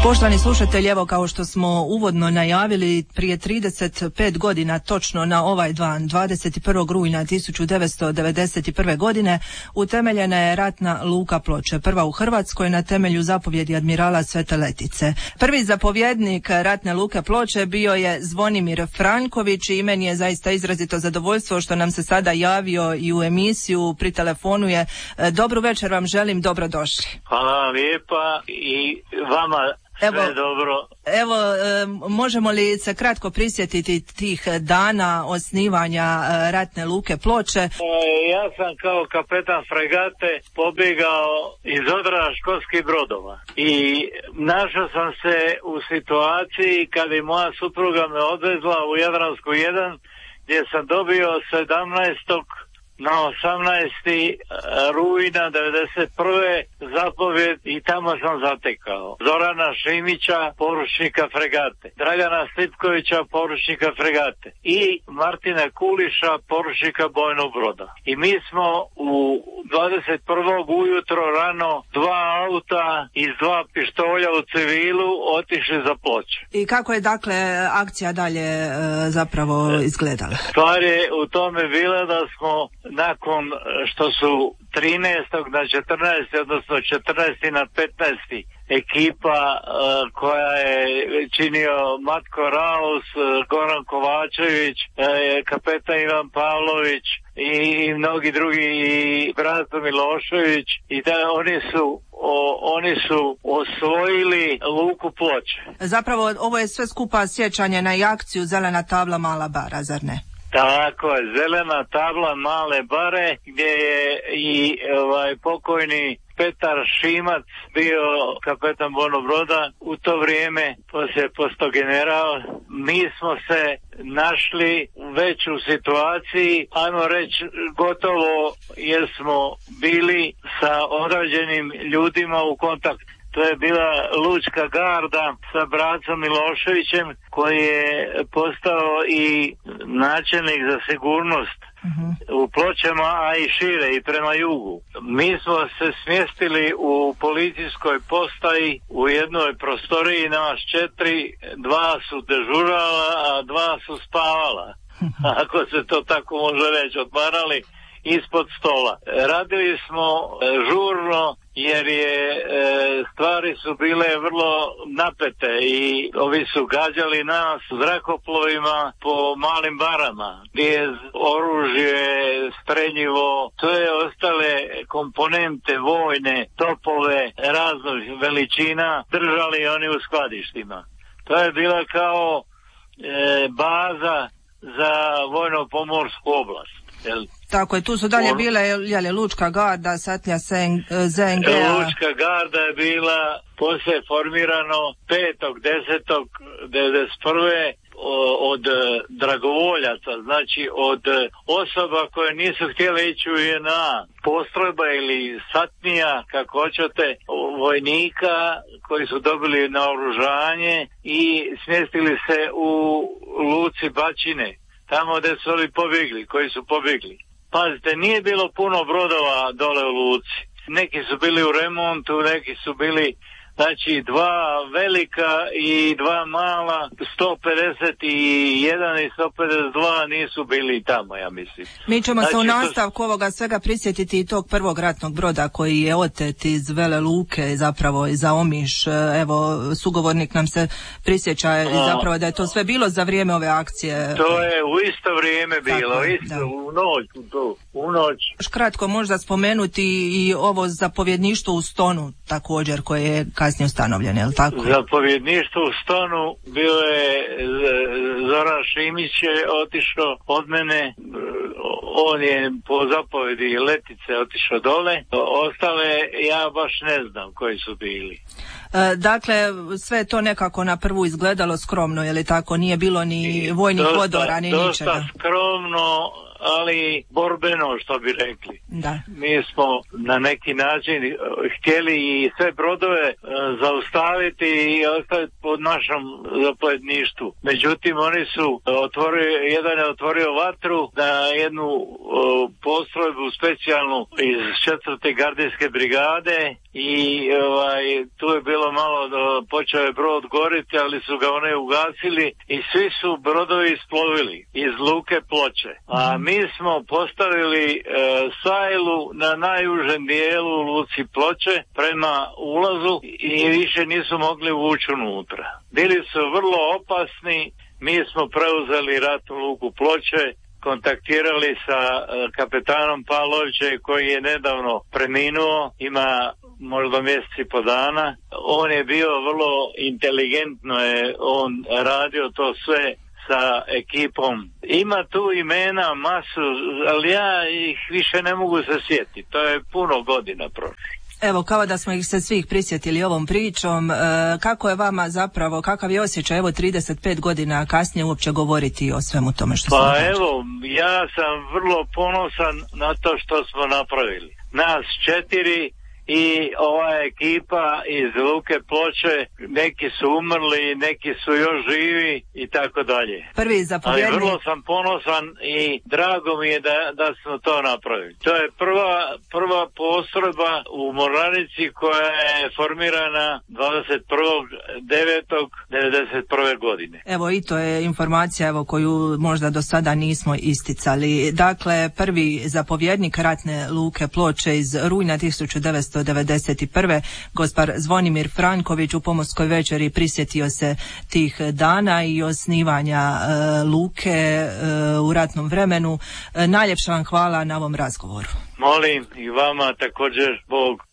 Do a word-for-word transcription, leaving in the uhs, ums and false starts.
Poštovani slušatelji, evo kao što smo uvodno najavili, prije trideset pet godina točno na ovaj dan, dvadeset prvog rujna tisuću devetsto devedeset prve. godine, utemeljena je ratna luka Ploče, prva u Hrvatskoj na temelju zapovjedi admirala Svete Letice. Prvi zapovjednik ratne luke Ploče bio je Zvonimir Franković i meni je zaista izrazito zadovoljstvo što nam se sada javio i u emisiju, pri telefonu je. Dobru večer vam želim, dobrodošli. Hvala vam lijepa i vama. Evo, sve dobro. Evo, e, možemo li se kratko prisjetiti tih dana osnivanja e, ratne luke Ploče? E, ja sam kao kapetan fregate pobjegao iz odra školskih brodova i našao sam se u situaciji kad je moja supruga me odvezla u Jadransku jedan, gdje sam dobio sedamnaestog na osamnaesti rujna devedeset prve zapovjed i tamo sam zatekao Zorana Šimića, poručnika fregate, Dragana Slipkovića, poručnika fregate i Martina Kuliša, poručnika bojnog broda. I mi smo u dvadeset prvog ujutro rano dva auta i dva pištolja u civilu otišli za Ploče. I kako je dakle akcija dalje e, zapravo izgledala? Stvar je u tome bila da smo nakon što su trinaestog na četrnaesti, odnosno četrnaesti na petnaesti ekipa uh, koja je činio Matko Raus, Goran Kovačević, uh, kapetan Ivan Pavlović i, i mnogi drugi, i Brato Milošević, i da oni su O, oni su osvojili luku Ploče. Zapravo ovo je sve skupa sjećanje na akciju Zelena tabla Mala bara, zar ne? Tako je, Zelena tabla Male bare, gdje je i ovaj pokojni Petar Šimac bio kapetan bojnog broda u to vrijeme, poslije postao general. Mi smo se našli već u situaciji, ajmo reći gotovo, jer smo bili sa određenim ljudima u kontaktu. To je bila Lučka garda sa Bracom Miloševićem, koji je postao i načelnik za sigurnost uh-huh. u Pločama, a i šire i prema jugu. Mi smo se smjestili u policijskoj postaji u jednoj prostoriji, nas četiri, dva su dežurala, a dva su spavala. Ako se to tako može reći, odmarali ispod stola. Radili smo žurno jer je e, stvari su bile vrlo napete i ovi su gađali nas zrakoplovima po malim barama, gdje je oružje, streljivo, to je ostale komponente vojne, topove raznih veličina držali oni u skladištima. To je bila kao e, baza za vojno-pomorsku oblast. Jel? Tako je, tu su dalje bile jeli, Lučka garda, Satlja Z N G-a. Lučka garda je bila poslije formirano petog desetog devedeset prve od dragovoljaca, znači od osoba koje nisu htjele ići u J N A, postrojba ili satnija, kako hoćete, vojnika koji su dobili naoružanje i smjestili se u luci Bačine, tamo gdje su oni pobjegli, koji su pobjegli. Pazite, nije bilo puno brodova dole u luci. Neki su bili u remontu, neki su bili, znači, dva velika i dva mala, sto pedeset jedan i sto pedeset dva nisu bili tamo, ja mislim. Mi ćemo znači, se u nastavku ovoga svega prisjetiti i tog prvog ratnog broda koji je otet iz Vele Luke, zapravo za Omiš. Evo, sugovornik nam se prisjeća i zapravo da je to sve bilo za vrijeme ove akcije. To je u isto vrijeme bilo, tako, isto, da. u noć, u, to, u noć. Još kratko možda spomenuti i ovo zapovjedništvo u Stonu također, koje je kasnije ustanovljeno, je li tako? Zapovjedništvo u Stonu bio je Zoran Šimić, je otišao od mene, on je po zapovjedi Letice otišao dole, ostale ja baš ne znam koji su bili. E, dakle, sve je to nekako na prvu izgledalo skromno, je li tako? Nije bilo ni vojnih dosta, odora, ni dosta ničega. Dosta skromno, ali borbeno, što bi rekli. Da. Mi smo na neki način htjeli i sve brodove uh, zaustaviti i ostaviti pod našom zapovjedništvu. Međutim, oni su otvorili, jedan je otvorio vatru na jednu o, postrojbu specijalnu iz četvrte gardijske brigade i ovaj, tu je bilo malo, do, počeo je brod goriti, ali su ga one ugasili i svi su brodovi isplovili iz luke Ploče. A mi smo postavili e, sajlu na najužem dijelu u luci Ploče prema ulazu i više nisu mogli ući unutra. Bili su vrlo opasni, mi smo preuzeli ratnu luku Ploče, kontaktirali sa kapetanom Pavlovićem koji je nedavno preminuo, ima možda mjesec i po dana. On je bio vrlo inteligentno, je on radio to sve sa ekipom. Ima tu imena masu, ali ja ih više ne mogu se sjetiti. To je puno godina prošlo. Evo, kao da smo ih se svih prisjetili ovom pričom, e, kako je vama zapravo, kakav je osjećaj, evo trideset pet godina kasnije uopće govoriti o svemu tome što smo Pa napravili? Evo, ja sam vrlo ponosan na to što smo napravili. Nas četiri i ova ekipa iz luke Ploče, neki su umrli, neki su još živi i tako dalje. Prvi zapovjednik. Ali vrlo sam ponosan i drago mi je da, da smo to napravili. To je prva, prva postrojba u Mornarici koja je formirana dvadeset prvog devetog devedeset prve godine. Evo i to je informacija evo koju možda do sada nismo isticali. Dakle, prvi zapovjednik ratne luke Ploče iz rujna tisuću devetsto devedeset prve. gospar Zvonimir Franković u Pomorskoj večeri prisjetio se tih dana i osnivanja e, luke e, u ratnom vremenu. E, najljepša vam hvala na ovom razgovoru. Molim i vama također, Bog.